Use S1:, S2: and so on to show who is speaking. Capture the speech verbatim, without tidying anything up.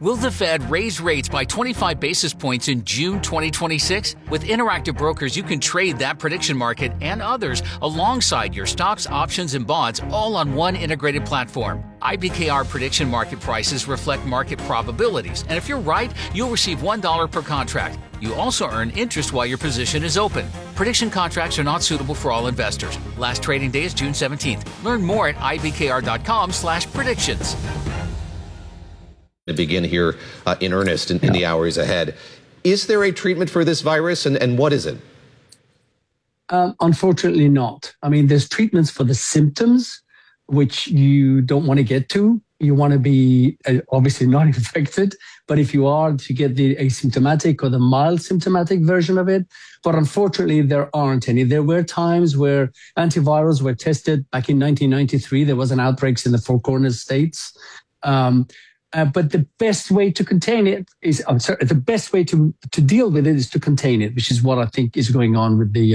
S1: Will the Fed raise rates by twenty-five basis points in June twenty twenty-six? With Interactive Brokers, you can trade that prediction market and others alongside your stocks, options, and bonds all on one integrated platform. I B K R prediction market prices reflect market probabilities, and if you're right, you'll receive one dollar per contract. You also earn interest while your position is open. Prediction contracts are not suitable for all investors. Last trading day is June seventeenth. Learn more at I B K R dot com slash predictions.
S2: To begin here uh, in earnest in, in the hours ahead. Is there a treatment for this virus, and, and what is it?
S3: Um, unfortunately not. I mean, there's treatments for the symptoms, which you don't want to get to. You want to be uh, obviously not infected, but if you are, to get the asymptomatic or the mild symptomatic version of it. But unfortunately, there aren't any. There were times where antivirals were tested. Back in nineteen ninety-three, there was an outbreak in the Four Corners states. Um, Uh, but the best way to contain it is, I'm sorry, the best way to, to deal with it is to contain it, which is what I think is going on with the